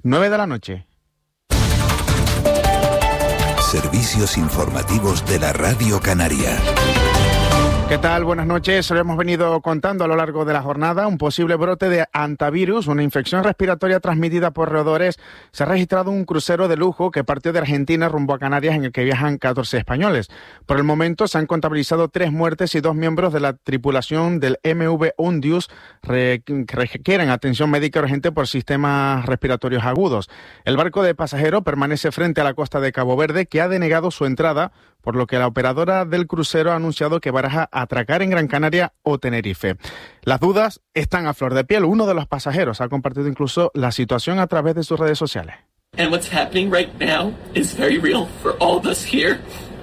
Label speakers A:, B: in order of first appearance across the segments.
A: 9 de la noche.
B: Servicios informativos de la Radio Canaria.
A: ¿Qué tal? Buenas noches. Lo hemos venido contando a lo largo de la jornada. Un posible brote de hantavirus, una infección respiratoria transmitida por roedores. Se ha registrado un crucero de lujo que partió de Argentina rumbo a Canarias, en el que viajan 14 españoles. Por el momento se han contabilizado 3 muertes y 2 miembros de la tripulación del MV Ondius que requieren atención médica urgente por sistemas respiratorios agudos. El barco de pasajeros permanece frente a la costa de Cabo Verde, que ha denegado su entrada, por lo que la operadora del crucero ha anunciado que baraja atracar en Gran Canaria o Tenerife. Las dudas están a flor de piel. Uno de los pasajeros ha compartido incluso la situación a través de sus redes sociales.
C: And what's happening right now is very real for all of us here.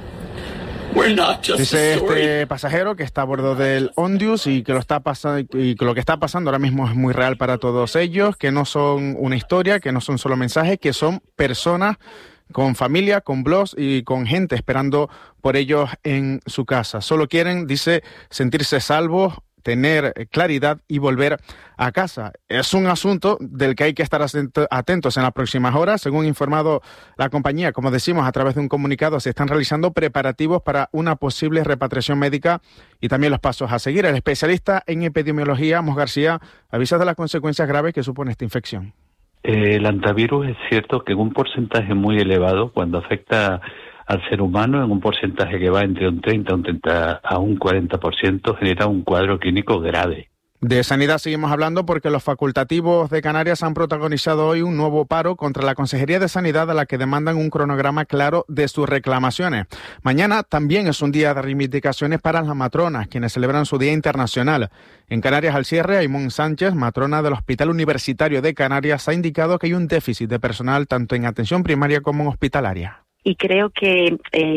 C: We're not just
A: Dice
C: a story.
A: este pasajero que está a bordo del Ondius y que lo que está pasando ahora mismo es muy real para todos ellos, que no son una historia, que no son solo mensajes, que son personas con familia, con blogs y con gente esperando por ellos en su casa. Solo quieren, dice, sentirse salvos, tener claridad y volver a casa. Es un asunto del que hay que estar atentos en las próximas horas. Según ha informado la compañía, como decimos, a través de un comunicado, se están realizando preparativos para una posible repatriación médica y también los pasos a seguir. El especialista en epidemiología, Amos García, avisa de las consecuencias graves que supone esta infección.
D: El hantavirus es cierto que en un porcentaje muy elevado, cuando afecta al ser humano, en un porcentaje que va entre un 30 a un 40%, genera un cuadro clínico grave.
A: De sanidad seguimos hablando porque los facultativos de Canarias han protagonizado hoy un nuevo paro contra la Consejería de Sanidad, a la que demandan un cronograma claro de sus reclamaciones. Mañana también es un día de reivindicaciones para las matronas, quienes celebran su Día Internacional. En Canarias al cierre, Aimón Sánchez, matrona del Hospital Universitario de Canarias, ha indicado que hay un déficit de personal tanto en atención primaria como en hospitalaria.
E: Y creo que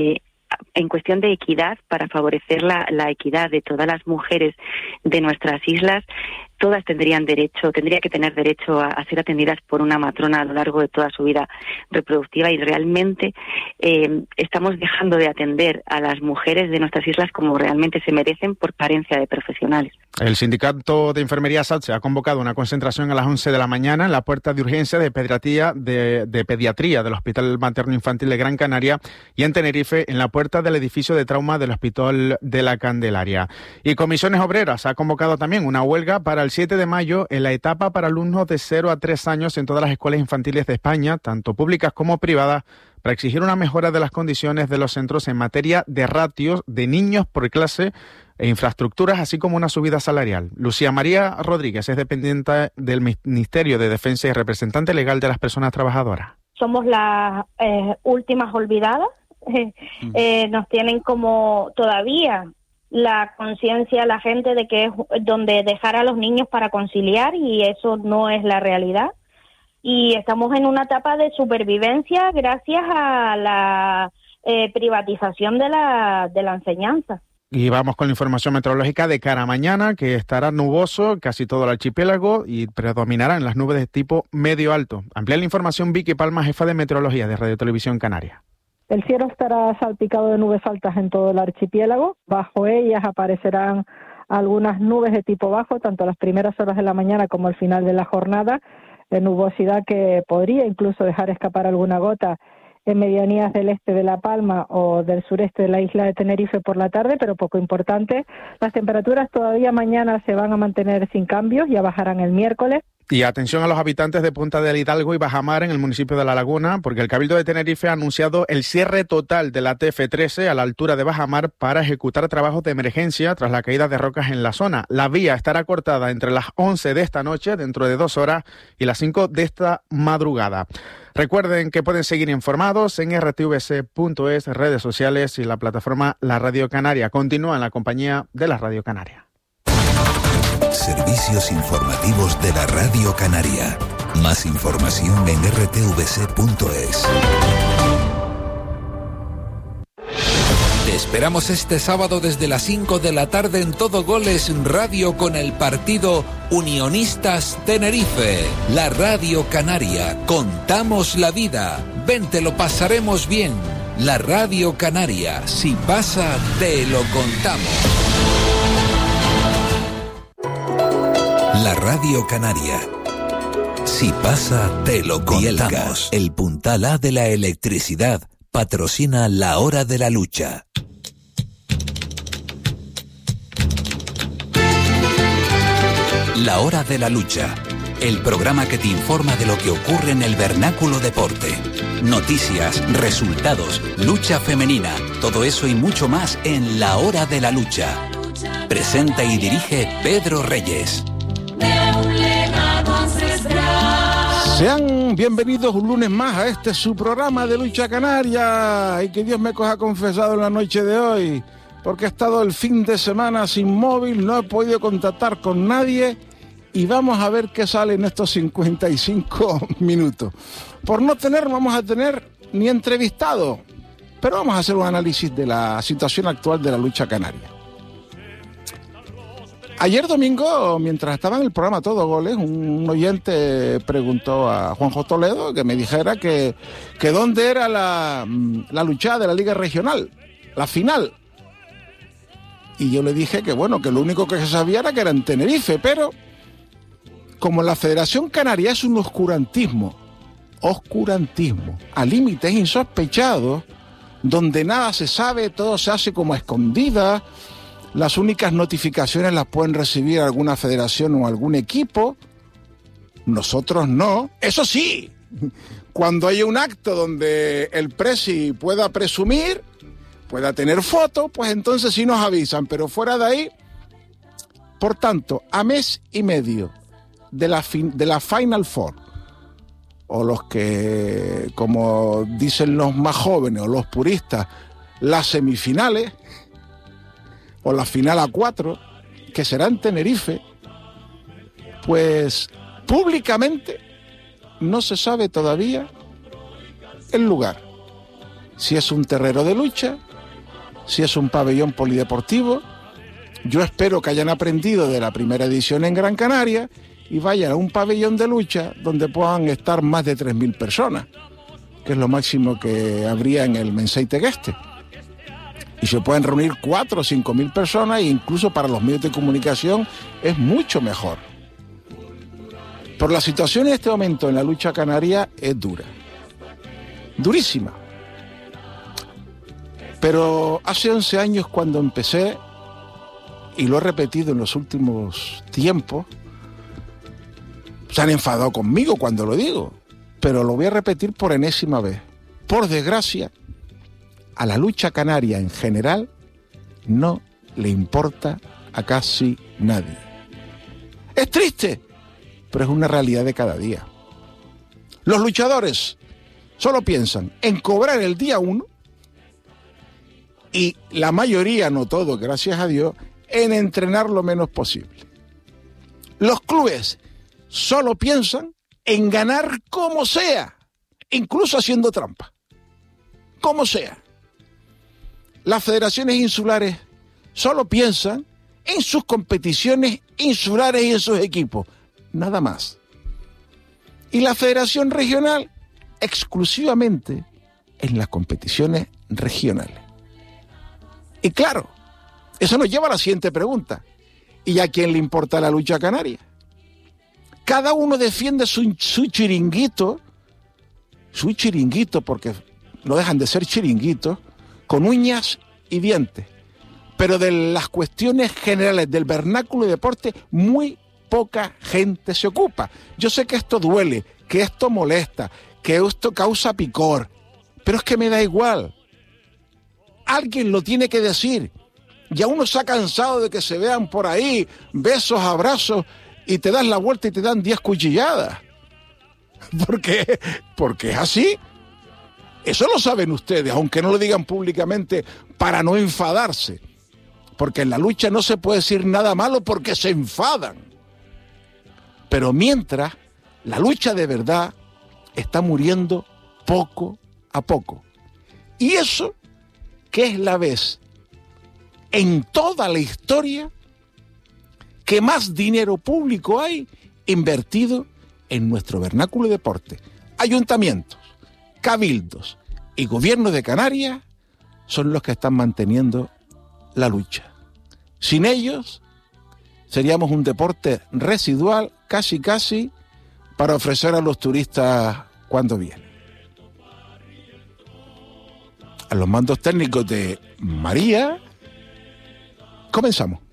E: en cuestión de equidad, para favorecer la equidad de todas las mujeres de nuestras islas, todas tendría que tener derecho a ser atendidas por una matrona a lo largo de toda su vida reproductiva, y realmente estamos dejando de atender a las mujeres de nuestras islas como realmente se merecen por carencia de profesionales.
A: El sindicato de enfermería SATSE ha convocado una concentración a las 11 de la mañana en la puerta de urgencia de pediatría del Hospital Materno Infantil de Gran Canaria, y en Tenerife en la puerta del edificio de trauma del Hospital de la Candelaria. Y Comisiones Obreras ha convocado también una huelga para el 7 de mayo en la etapa para alumnos de 0 a 3 años en todas las escuelas infantiles de España, tanto públicas como privadas, para exigir una mejora de las condiciones de los centros en materia de ratios de niños por clase e infraestructuras, así como una subida salarial. Lucía María Rodríguez es dependiente del Ministerio de Defensa y representante legal de las personas trabajadoras.
F: Somos las últimas olvidadas. Nos tienen como todavía la conciencia la gente de que es donde dejar a los niños para conciliar, y eso no es la realidad. Y estamos en una etapa de supervivencia gracias a la privatización de la enseñanza.
A: Y vamos con la información meteorológica de cara a mañana, que estará nuboso casi todo el archipiélago y predominarán las nubes de tipo medio alto. Amplía la información Vicky Palma, jefa de meteorología de Radio Televisión Canaria.
G: El cielo estará salpicado de nubes altas en todo el archipiélago. Bajo ellas aparecerán algunas nubes de tipo bajo, tanto a las primeras horas de la mañana como al final de la jornada. Nubosidad que podría incluso dejar escapar alguna gota en medianías del este de La Palma o del sureste de la isla de Tenerife por la tarde, pero poco importante. Las temperaturas todavía mañana se van a mantener sin cambios, ya bajarán el miércoles.
A: Y atención a los habitantes de Punta del Hidalgo y Bajamar, en el municipio de La Laguna, porque el Cabildo de Tenerife ha anunciado el cierre total de la TF13 a la altura de Bajamar para ejecutar trabajos de emergencia tras la caída de rocas en la zona. La vía estará cortada entre las 11 de esta noche, dentro de 2 horas, y las 5 de esta madrugada. Recuerden que pueden seguir informados en rtvc.es, redes sociales y la plataforma La Radio Canaria. Continúa en la compañía de la Radio Canaria.
B: Servicios informativos de la Radio Canaria. Más información en rtvc.es.
H: Te esperamos este sábado desde las 5 de la tarde en Todo Goles Radio con el partido Unionistas Tenerife. La Radio Canaria. Contamos la vida. Ven, te lo pasaremos bien. La Radio Canaria. Si pasa, te lo contamos.
B: La Radio Canaria. Si pasa, te lo contamos. El puntal A de la electricidad patrocina La Hora de la Lucha. La Hora de la Lucha, el programa que te informa de lo que ocurre en el vernáculo deporte. Noticias, resultados, lucha femenina, todo eso y mucho más en La Hora de la Lucha. Presenta y dirige Pedro Reyes.
I: Sean bienvenidos un lunes más a este su programa de Lucha Canaria, y que Dios me coja confesado en la noche de hoy, porque he estado el fin de semana sin móvil, no he podido contactar con nadie y vamos a ver qué sale en estos 55 minutos. Por no tener, vamos a tener ni entrevistado, pero vamos a hacer un análisis de la situación actual de la lucha canaria. Ayer domingo, mientras estaba en el programa Todo Goles, un oyente preguntó a Juanjo Toledo que me dijera que dónde era la lucha de la Liga Regional, la final. Y yo le dije que bueno, que lo único que se sabía era que era en Tenerife, pero como la Federación Canaria es un oscurantismo a límites insospechados, donde nada se sabe, todo se hace como a escondidas. Las únicas notificaciones las pueden recibir alguna federación o algún equipo. Nosotros no. Eso sí, cuando hay un acto donde el presi pueda presumir, pueda tener fotos, pues entonces sí nos avisan. Pero fuera de ahí, por tanto, a mes y medio de la Final Four, o los que, como dicen los más jóvenes o los puristas, las semifinales, o la final a 4, que será en Tenerife, pues públicamente no se sabe todavía el lugar. Si es un terreno de lucha, si es un pabellón polideportivo. Yo espero que hayan aprendido de la primera edición en Gran Canaria y vayan a un pabellón de lucha donde puedan estar más de 3.000 personas, que es lo máximo que habría en el Mensei Tegueste. Y se pueden reunir 4 o 5.000 personas, e incluso para los medios de comunicación es mucho mejor. Pero la situación en este momento en la lucha canaria es dura. Durísima. Pero hace 11 años cuando empecé, y lo he repetido en los últimos tiempos, se han enfadado conmigo cuando lo digo, pero lo voy a repetir por enésima vez. Por desgracia, a la lucha canaria en general no le importa a casi nadie. Es triste, pero es una realidad de cada día. Los luchadores solo piensan en cobrar el día 1 y la mayoría, no todos, gracias a Dios, en entrenar lo menos posible. Los clubes solo piensan en ganar como sea, incluso haciendo trampa, como sea. Las federaciones insulares solo piensan en sus competiciones insulares y en sus equipos, nada más. Y la federación regional exclusivamente en las competiciones regionales. Y claro, eso nos lleva a la siguiente pregunta. ¿Y a quién le importa la lucha canaria? Cada uno defiende su chiringuito, porque no dejan de ser chiringuitos, con uñas y dientes. Pero de las cuestiones generales del vernáculo y deporte, muy poca gente se ocupa. Yo sé que esto duele, que esto molesta, que esto causa picor, pero es que me da igual. Alguien lo tiene que decir. Ya uno se ha cansado de que se vean por ahí besos, abrazos, y te das la vuelta y te dan 10 cuchilladas. Porque es así. Eso lo saben ustedes, aunque no lo digan públicamente para no enfadarse. Porque en la lucha no se puede decir nada malo porque se enfadan. Pero mientras, la lucha de verdad está muriendo poco a poco. Y eso, que es la vez en toda la historia que más dinero público hay invertido en nuestro vernáculo y deporte. Ayuntamientos, cabildos y gobierno de Canarias son los que están manteniendo la lucha. Sin ellos seríamos un deporte residual, casi para ofrecer a los turistas cuando vienen. A los mandos técnicos de María, comenzamos.